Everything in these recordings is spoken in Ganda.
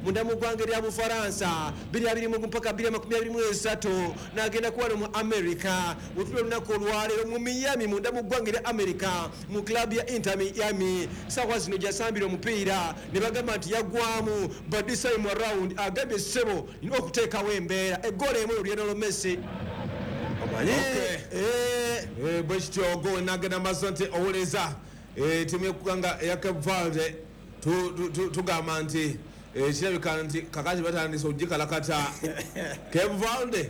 munda mu ggwanga lya Bufaransa 2020 mpaka 2023 n'agenda kuwano mu America wetula olunaku olwaleero mu Miami munda mu ggwanga lya America mu club ya Inter Miami sawa zino jasambira omupiira ne bagamba nti yagwamu badisa mu round agambye sebo nina okuteekawo embeera eggola emu Lionel Messi bwekityogo nagenda maaso nti owuleza timu yeggwanga eya Cape Verde tugamba nti kirabika nti kakati batandise okugikalakata Cape Verde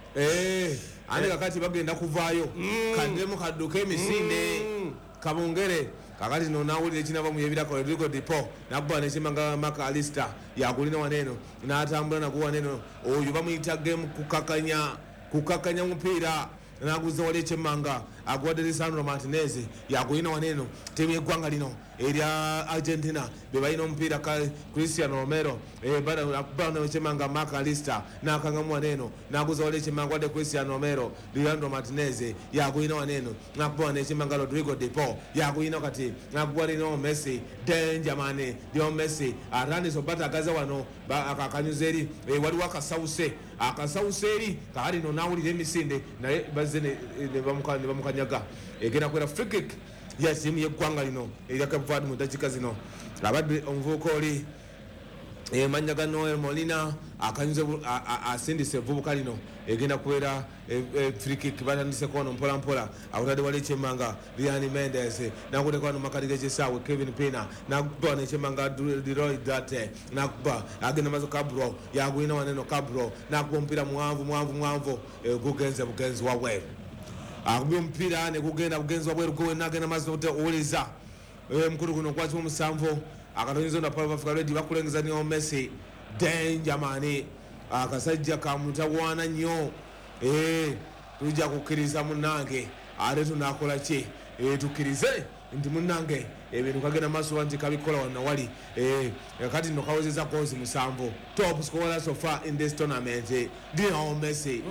ate kakati bagenda kuvaayo kaddemu kadduka emisinde kabongere kakati no nawulira ekinava mu yebirako Rodrigo de Paul nakuba nekimanga McAllister yagulina waneeno n'atambula naku waneeno oyo bamuyita game kukakanya mupiira naguza wali ekyemmanga agwadde Lisandro Martinez yagulina waneeno timu yeggwanga lino erya Argentina be balina omupiira Cristiano Romero bano ekyemmanga McAllister nakangamu waneeno naguza wali ekyemmanga wadde Cristiano Romero Lisandro Martinez yagulina waneeno nakuba wano ekyemmanga Rodrigo de Paul yagulina kati nakuba lino Messi danger man Leo Messi atandise obatagaza wano akakanyuza eri waliwo akasawuse eri kakati no nawulira emisinde naye bazze ne bamukanyaga egenda kwera free kick ya timu yeggwanga lino erya Cape Verde mu dakiika zino abadde omuvubuka oli manya ga Noel Molina akanyuze asindise evubuka lino egenda kubeera free kick batandiseko wano mpolampola awutadde wali ekyemmanga Liani Mendes nakuteko wano makati g'ekisaawe Kevin Pina nakuba wano ekyemmanga Leroy Date nakuba agenda mazo Cabro yagulina waneno Cabro nakuba omupiira muwanvu gugenze bugenzi wabweru akubye omupiira ne gugenda bugenzi wabweru gwe nagenda mazo owuleza mukulu guno kwati omusanvu akatonyeza na Paul Africa Red bakulengeza Lionel Messi danger man akasajja kamutawana nnyo tujja kukkiriza munnange ate tunakola ki tukkirize nti munnange ebintu kagenda maaso nti kabikola wano wali kati no kawezeza goals 7 top scorer so far in this tournament Lionel Messi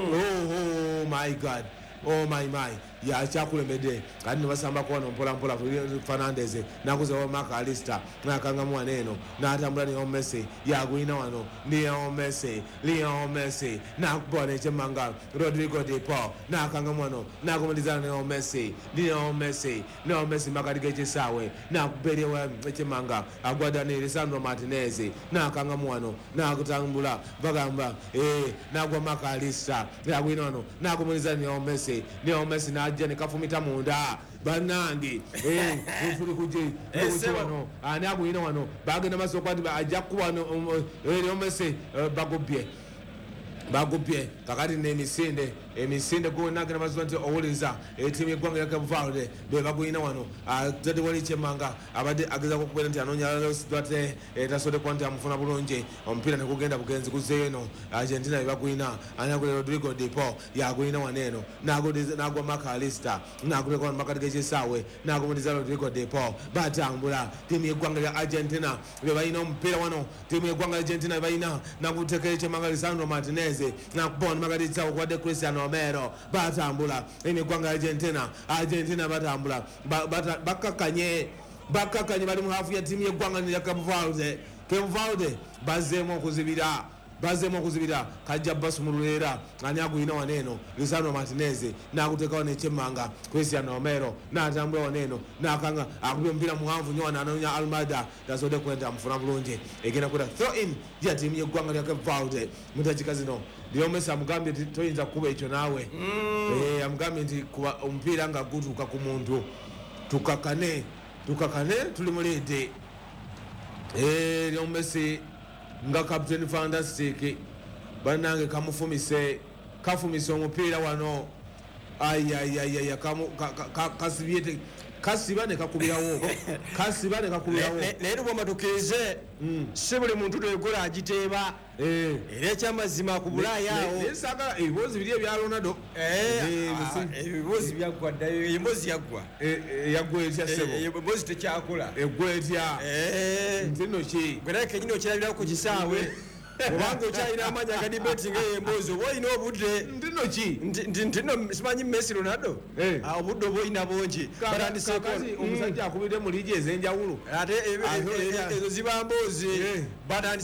oh my god oh my yakyakulembedde kati nebasambako wano mpolampola Fernandez nakuzewo McAllister nakangamu waneeno n'atambula Lionel Messi yagulina wano Lionel Messi nakuba wano ekyemmanga Rodrigo de Paul nakangamu wano nakomereza Lionel Messi makati g'ekisaawe nakubeeryewo ekyemmanga agwadda ne Lisandro Martinez nakangamu wano nakutambula bagamba nagwa McAllister yagulina wano nakomereza Lionel Messi najja ne kafumita munda banange enfuli kuje wano ani agulina wano bagenda maso kwati ajja kuba Lionel Messi bagubye kakati emisinde gwe nagenda maso nti owuleza timu yeggwanga ya Cape Verde be bagulina wano tadde wali kyemmanga abadde agezako okubeera nti anoonya Date tasobodde kuba nti amufuna bulungi omupiira negugenda bugenzi guzeeyo eno Argentina bebagulina ani agulira Rodrigo de Paul yagulina waneeno nagwa McAllister naguleka wano makati g'ekisaawe nagomereza Rodrigo de Paul batambula timu yeggwanga lya Argentina bebalina omupiira wano timu yeggwanga lya Argentina bebalina naguteekera ekyemmanga Lisandro Martinez nakuba wano makati g'ekisaawe kwadde Cristiano Romero batambula eggwanga lya Argentina batambula bakakanye bali mu hafu ya timu yeggwanga lya Cape Verde bazzeemu okuzibira kajja basu mu luleera ani agulina waneeno Lisandro Martinez nakuteekawo nekyemmanga Cristiano Romero natambula waneeno nakanga akubye omupiira muwanvu nnyo wananoonya Almada tasobodde kwenda amufuna bulungi egenda kwera throw in ya timu yeggwanga lya Cape Verde mu dakiika zino Lionel Messi amugambye nti toyinza kukuba ekyo naawe amugambye nti kuba omupiira nga gutuuka ku muntu tukakane tuli muleete Lionel Messi nga Captain Fantastic banange kafumise omupiira wano kasiba ne kakubirawo naye bwamatukirize si buli muntu twekola agiteeba era ekyamazima ku Bulaayawo nesagala ebibozi biri ebya Ronaldo ebibozi byaggwa ddayo embozi yaggwa etya sebo embozi tekyakola eggwa etya ntino ki gwe kenyini okirabirako ku kisaawe obanga okyalina amaanyi agadibeti ngaembozi oba olina obudde ntino ki ntino simanyi Messi Ronaldo obudde oba olina bungi kakati omusajja akubidde mu liigi ez'enjawulo ate ezo ziba mboozi